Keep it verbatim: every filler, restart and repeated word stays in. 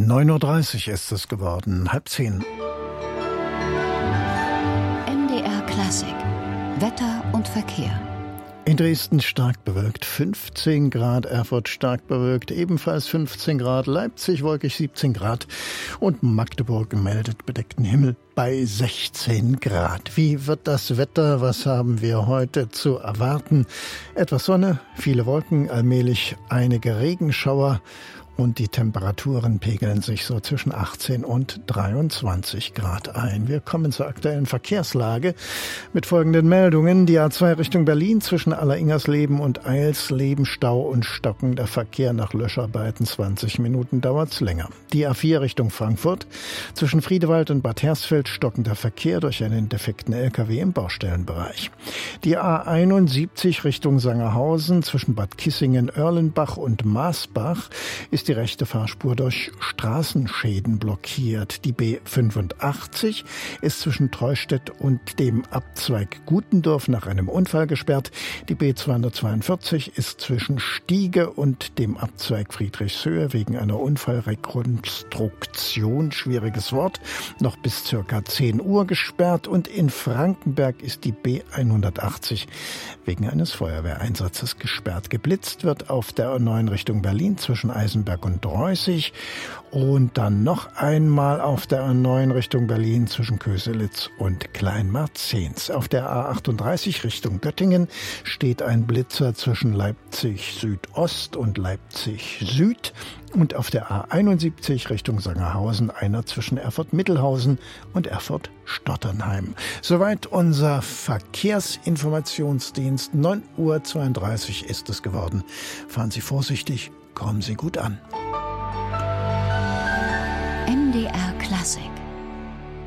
neun Uhr dreißig ist es geworden, halb zehn. M D R Klassik, Wetter und Verkehr. In Dresden stark bewölkt, fünfzehn Grad, Erfurt stark bewölkt, ebenfalls fünfzehn Grad, Leipzig wolkig siebzehn Grad und Magdeburg meldet bedeckten Himmel bei sechzehn Grad. Wie wird das Wetter? Was haben wir heute zu erwarten? Etwas Sonne, viele Wolken, allmählich einige Regenschauer. Und die Temperaturen pegeln sich so zwischen achtzehn und dreiundzwanzig Grad ein. Wir kommen zur aktuellen Verkehrslage mit folgenden Meldungen. Die A zwei Richtung Berlin zwischen Alleringersleben und Eilsleben Stau und stockender Verkehr nach Löscharbeiten. zwanzig Minuten dauert's länger. Die A vier Richtung Frankfurt zwischen Friedewald und Bad Hersfeld stockender Verkehr durch einen defekten L K W im Baustellenbereich. Die A einundsiebzig Richtung Sangerhausen zwischen Bad Kissingen, Erlenbach und Maasbach ist die rechte Fahrspur durch Straßenschäden blockiert. Die B fünfundachtzig ist zwischen Treustedt und dem Abzweig Gutendorf nach einem Unfall gesperrt. Die B zweihundertzweiundvierzig ist zwischen Stiege und dem Abzweig Friedrichshöhe wegen einer Unfallrekonstruktion, schwieriges Wort, noch bis circa zehn Uhr gesperrt. Und in Frankenberg ist die B hundertachtzig wegen eines Feuerwehreinsatzes gesperrt. Geblitzt wird auf der A neun Richtung Berlin zwischen Eisenberg und Dreußig und dann noch einmal auf der A neun Richtung Berlin zwischen Köselitz und Kleinmarzens. Auf der A achtunddreißig Richtung Göttingen steht ein Blitzer zwischen Leipzig Südost und Leipzig Süd und auf der A einundsiebzig Richtung Sangerhausen einer zwischen Erfurt-Mittelhausen und Erfurt-Stotternheim. Soweit unser Verkehrsinformationsdienst. neun Uhr zweiunddreißig ist es geworden. Fahren Sie vorsichtig. Kommen Sie gut an. M D R Klassik.